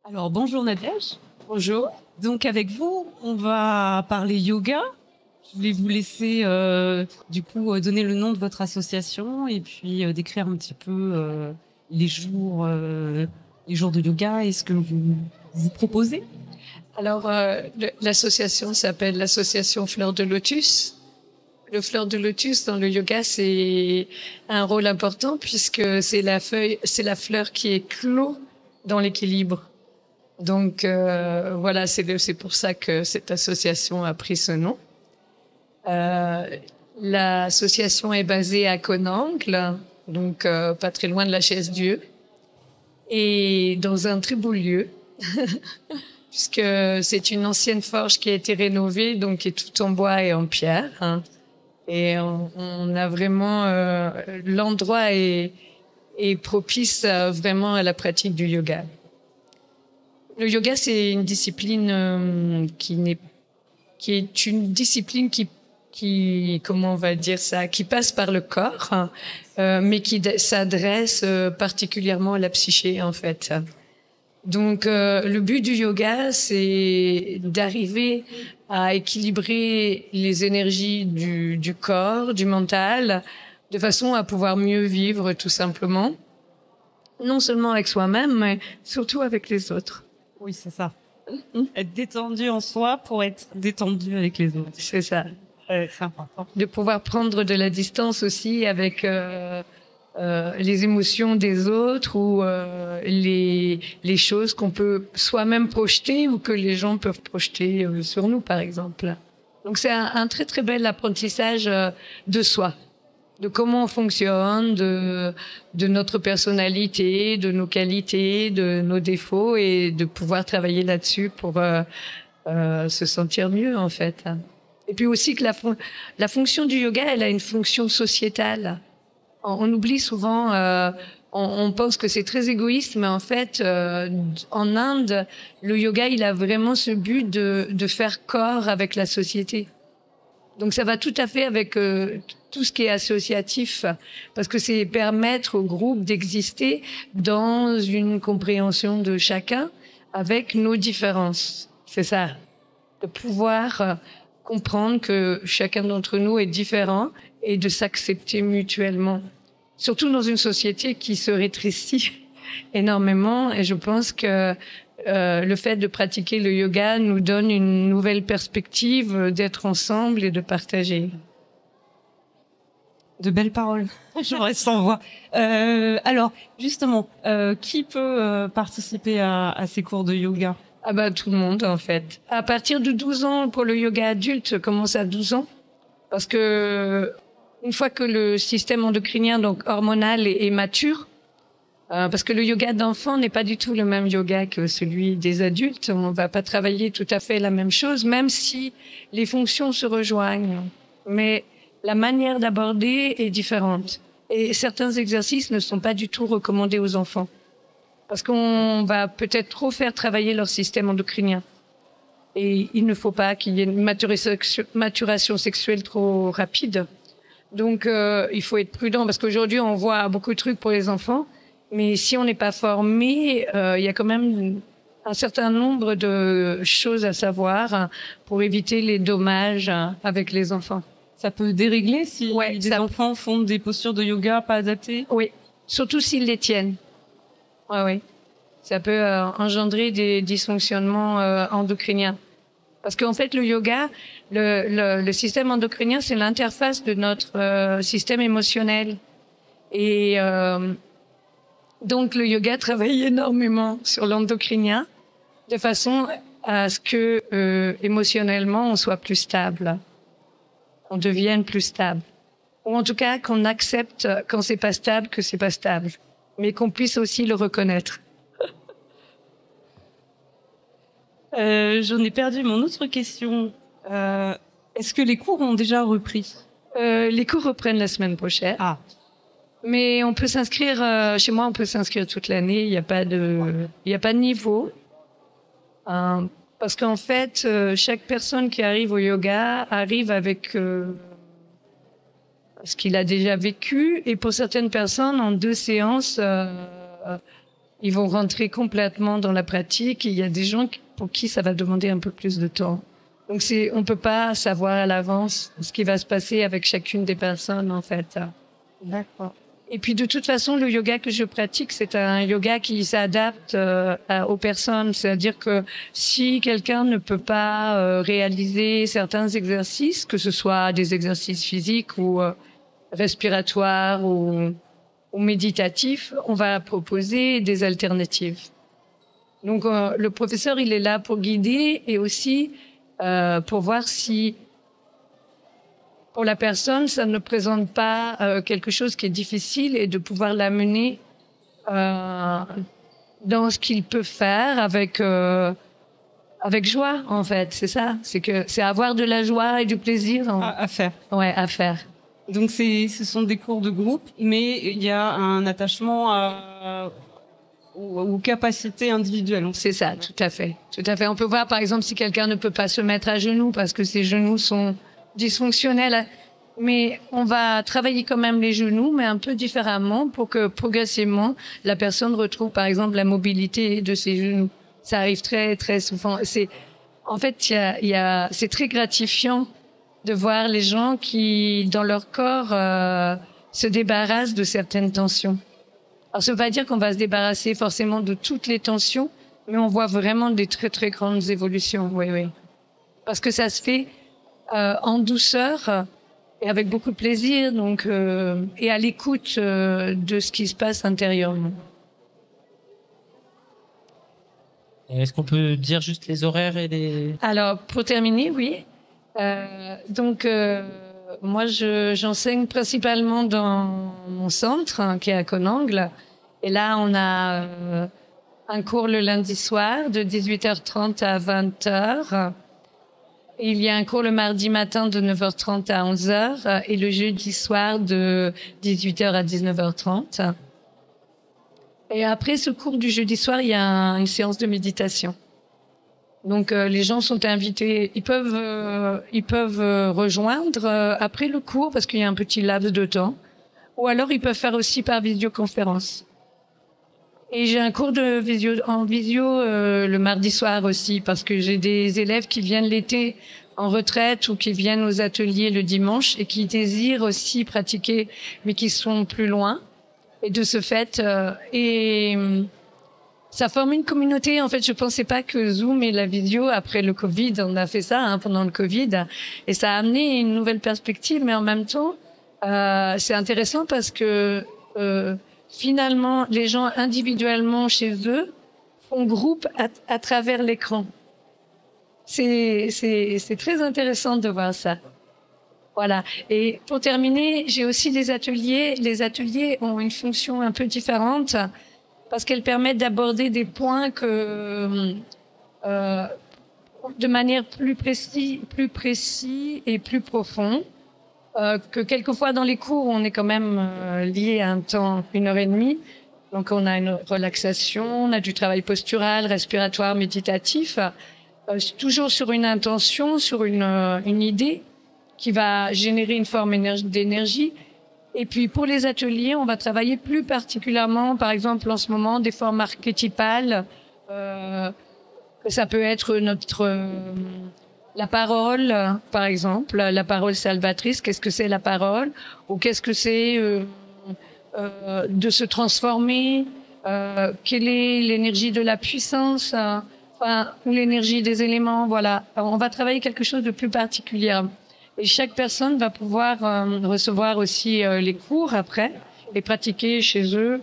Alors bonjour Nadège. Bonjour. Donc avec vous, on va parler yoga. Je vais vous laisser donner le nom de votre association et puis décrire un petit peu les jours de yoga et ce que vous proposez. Alors, l'association s'appelle l'association Fleur de Lotus. Le fleur de lotus dans le yoga, c'est un rôle important puisque c'est la fleur qui est clos dans l'équilibre. Donc voilà, c'est pour ça que cette association a pris ce nom. L'association est basée à Conangle, donc pas très loin de la Chaise-Dieu, et dans un très beau lieu, puisque c'est une ancienne forge qui a été rénovée, donc qui est tout en bois et en pierre. Hein. Et on a vraiment l'endroit est propice vraiment à la pratique du yoga. Le yoga, c'est une discipline qui est une discipline qui comment on va dire ça, qui passe par le corps, mais qui s'adresse particulièrement à la psyché en fait. Donc le but du yoga, c'est d'arriver à équilibrer les énergies du corps, du mental, de façon à pouvoir mieux vivre tout simplement, non seulement avec soi-même, mais surtout avec les autres. Oui, c'est ça. Être détendu en soi pour être détendu avec les autres. C'est ça. C'est important. De pouvoir prendre de la distance aussi avec les émotions des autres ou les choses qu'on peut soi-même projeter ou que les gens peuvent projeter sur nous, par exemple. Donc c'est un très très bel apprentissage de soi, de comment on fonctionne, de notre personnalité, de nos qualités, de nos défauts et de pouvoir travailler là-dessus pour se sentir mieux en fait. Et puis aussi que la fonction du yoga, elle a une fonction sociétale. On oublie souvent, on pense que c'est très égoïste, mais en fait, en Inde, le yoga, il a vraiment ce but de faire corps avec la société. Donc ça va tout à fait avec tout ce qui est associatif, parce que c'est permettre au groupe d'exister dans une compréhension de chacun avec nos différences. C'est ça, de pouvoir comprendre que chacun d'entre nous est différent et de s'accepter mutuellement. Surtout dans une société qui se rétrécit énormément. Et je pense que le fait de pratiquer le yoga nous donne une nouvelle perspective d'être ensemble et de partager. De belles paroles. Je reste sans voix. Alors, justement, qui peut participer à ces cours de yoga? Ah bah tout le monde en fait. À partir de 12 ans pour le yoga adulte, commence à 12 ans parce que une fois que le système endocrinien donc hormonal est mature, parce que le yoga d'enfant n'est pas du tout le même yoga que celui des adultes, on va pas travailler tout à fait la même chose même si les fonctions se rejoignent, mais la manière d'aborder est différente et certains exercices ne sont pas du tout recommandés aux enfants. Parce qu'on va peut-être trop faire travailler leur système endocrinien. Et il ne faut pas qu'il y ait une maturation sexuelle trop rapide. Donc, il faut être prudent parce qu'aujourd'hui, on voit beaucoup de trucs pour les enfants. Mais si on n'est pas formé, il y a quand même un certain nombre de choses à savoir pour éviter les dommages avec les enfants. Ça peut dérégler si les enfants font des postures de yoga pas adaptées? Oui, surtout s'ils les tiennent. Oui. Ça peut engendrer des dysfonctionnements endocriniens. Parce qu'en fait, le yoga, le système endocrinien, c'est l'interface de notre système émotionnel. Et donc, le yoga travaille énormément sur l'endocrinien de façon à ce que émotionnellement, on soit plus stable. On devienne plus stable. Ou en tout cas, qu'on accepte quand c'est pas stable, que c'est pas stable. Mais qu'on puisse aussi le reconnaître. J'en ai perdu mon autre question. Est-ce que les cours ont déjà repris? Les cours reprennent la semaine prochaine. Ah. Mais on peut s'inscrire, chez moi, on peut s'inscrire toute l'année. Il n'y a pas de niveau. Parce qu'en fait, chaque personne qui arrive au yoga arrive avec ce qu'il a déjà vécu. Et pour certaines personnes, en 2 séances, ils vont rentrer complètement dans la pratique. Il y a des gens pour qui ça va demander un peu plus de temps. Donc on peut pas savoir à l'avance ce qui va se passer avec chacune des personnes, en fait. D'accord. Et puis de toute façon, le yoga que je pratique, c'est un yoga qui s'adapte aux personnes. C'est-à-dire que si quelqu'un ne peut pas réaliser certains exercices, que ce soit des exercices physiques ou respiratoires ou méditatifs, on va proposer des alternatives. Donc le professeur, il est là pour guider et aussi pour voir si pour la personne, ça ne présente pas quelque chose qui est difficile et de pouvoir l'amener dans ce qu'il peut faire avec joie, en fait. C'est ça. C'est avoir de la joie et du plaisir À faire. Ouais, à faire. Donc ce sont des cours de groupe, mais il y a un attachement aux capacités individuelles. C'est ça, tout à fait. Tout à fait. On peut voir, par exemple, si quelqu'un ne peut pas se mettre à genoux parce que ses genoux sont dysfonctionnels, mais on va travailler quand même les genoux, mais un peu différemment pour que progressivement la personne retrouve, par exemple, la mobilité de ses genoux. Ça arrive très, très souvent. En fait, c'est très gratifiant de voir les gens qui, dans leur corps, se débarrassent de certaines tensions. Alors, ça veut pas dire qu'on va se débarrasser forcément de toutes les tensions, mais on voit vraiment des très, très grandes évolutions. Oui, oui. Parce que ça se fait en douceur et avec beaucoup de plaisir, donc, et à l'écoute de ce qui se passe intérieurement. Est-ce qu'on peut dire juste les horaires et les... Alors, pour terminer, oui. Donc, moi, j'enseigne principalement dans mon centre, qui est à Conangle. Et là, on a un cours le lundi soir de 18h30 à 20h. Il y a un cours le mardi matin de 9h30 à 11h et le jeudi soir de 18h à 19h30. Et après ce cours du jeudi soir, il y a une séance de méditation. Donc les gens sont invités, ils peuvent rejoindre après le cours parce qu'il y a un petit laps de temps, ou alors ils peuvent faire aussi par visioconférence. Et j'ai un cours en visio le mardi soir aussi parce que j'ai des élèves qui viennent l'été en retraite ou qui viennent aux ateliers le dimanche et qui désirent aussi pratiquer mais qui sont plus loin. Et de ce fait, ça forme une communauté. En fait, je pensais pas que Zoom et la vidéo, après le Covid, on a fait ça pendant le Covid, et ça a amené une nouvelle perspective. Mais en même temps, c'est intéressant parce que finalement, les gens individuellement chez eux font groupe à travers l'écran. C'est très intéressant de voir ça. Voilà. Et pour terminer, j'ai aussi des ateliers. Les ateliers ont une fonction un peu différente parce qu'elles permettent d'aborder des points de manière plus précis et plus profond. Que quelquefois dans les cours, on est quand même lié à un temps, 1h30. Donc on a une relaxation, on a du travail postural, respiratoire, méditatif, toujours sur une intention, sur une idée qui va générer une forme d'énergie. Et puis pour les ateliers, on va travailler plus particulièrement, par exemple en ce moment, des formes archétypales. Ça peut être la parole, par exemple, la parole salvatrice. Qu'est-ce que c'est la parole? Ou qu'est-ce que c'est de se transformer? Quelle est l'énergie de la puissance? Ou l'énergie des éléments? Voilà. Alors, on va travailler quelque chose de plus particulier. Et chaque personne va pouvoir recevoir aussi les cours après et pratiquer chez eux.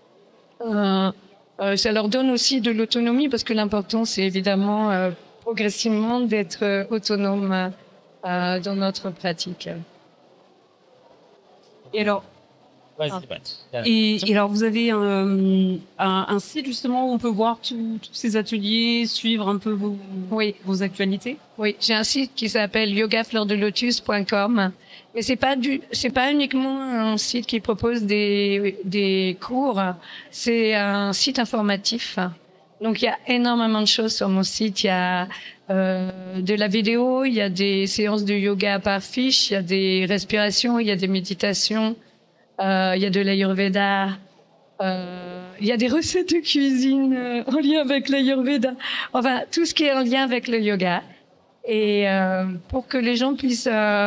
Ça leur donne aussi de l'autonomie parce que l'important, c'est évidemment progressivement d'être autonome dans notre pratique. Et alors, Et et alors vous avez un site justement où on peut voir tous ces ateliers, suivre un peu vos actualités? Oui, j'ai un site qui s'appelle yogafleurdelotus.com. Mais c'est pas uniquement un site qui propose des cours. C'est un site informatif. Donc il y a énormément de choses sur mon site. Il y a de la vidéo, il y a des séances de yoga par fiche, il y a des respirations, il y a des méditations, il y a de l'ayurveda. Il y a des recettes de cuisine en lien avec l'Ayurveda. Enfin, tout ce qui est en lien avec le yoga. Et pour que les gens puissent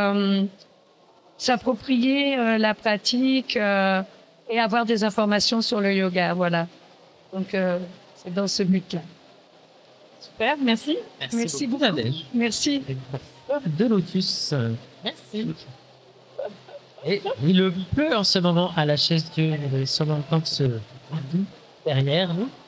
s'approprier la pratique et avoir des informations sur le yoga. Voilà. Donc, c'est dans ce but-là. Super, merci. Merci beaucoup. Nadège. Merci. De lotus. Merci. Et il pleut en ce moment à la chaise Dieu. Vous avez sûrement entendre ce derrière nous.